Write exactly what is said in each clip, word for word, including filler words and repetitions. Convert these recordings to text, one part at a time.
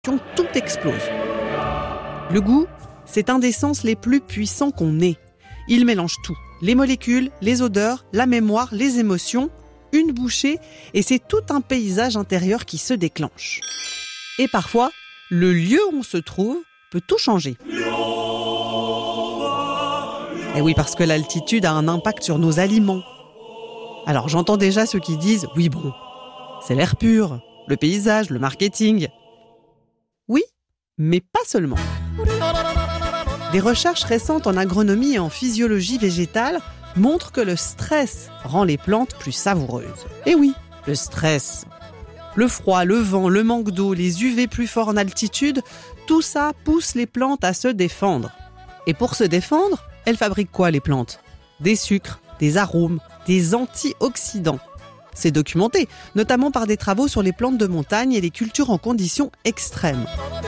tout explose. Le goût, c'est un des sens les plus puissants qu'on ait. Il mélange tout, les molécules, les odeurs, la mémoire, les émotions, une bouchée, et c'est tout un paysage intérieur qui se déclenche. Et parfois, le lieu où on se trouve peut tout changer. Et oui, parce que l'altitude a un impact sur nos aliments. Alors j'entends déjà ceux qui disent « oui bon, c'est l'air pur, le paysage, le marketing ». Oui, mais pas seulement. Des recherches récentes en agronomie et en physiologie végétale montrent que le stress rend les plantes plus savoureuses. Et oui, le stress. Le froid, le vent, le manque d'eau, les U V plus forts en altitude, tout ça pousse les plantes à se défendre. Et pour se défendre, elles fabriquent quoi les plantes ? Des sucres, des arômes, des antioxydants. C'est documenté, notamment par des travaux sur les plantes de montagne et les cultures en conditions extrêmes.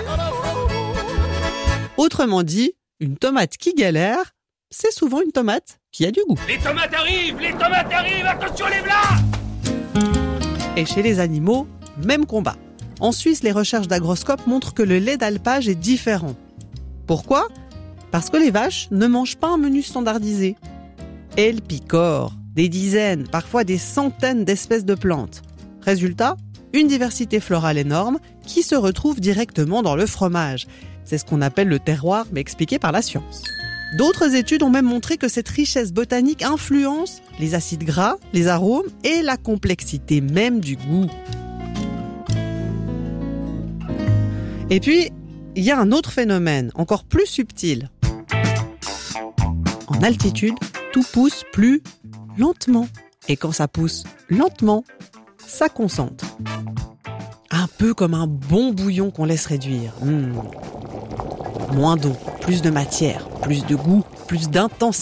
Autrement dit, une tomate qui galère, c'est souvent une tomate qui a du goût. Les tomates arrivent, les tomates arrivent, attention les blancs ! Et chez les animaux, même combat. En Suisse, les recherches d'Agroscope montrent que le lait d'alpage est différent. Pourquoi ? Parce que les vaches ne mangent pas un menu standardisé. Elles picorent des dizaines, parfois des centaines d'espèces de plantes. Résultat, une diversité florale énorme qui se retrouve directement dans le fromage. C'est ce qu'on appelle le terroir, mais expliqué par la science. D'autres études ont même montré que cette richesse botanique influence les acides gras, les arômes et la complexité même du goût. Et puis, il y a un autre phénomène, encore plus subtil. En altitude, tout pousse plus lentement. Et quand ça pousse lentement, ça concentre. Un peu comme un bon bouillon qu'on laisse réduire. Mmh. Moins d'eau, plus de matière, plus de goût, plus d'intensité.